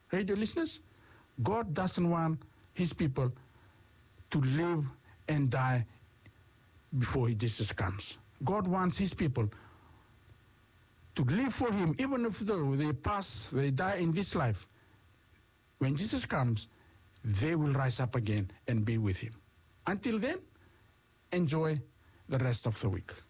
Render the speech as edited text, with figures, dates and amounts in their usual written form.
Radio listeners, God doesn't want his people to live and die before Jesus comes. God wants his people to live for him, even if they die in this life. When Jesus comes, they will rise up again and be with him. Until then, enjoy the rest of the week.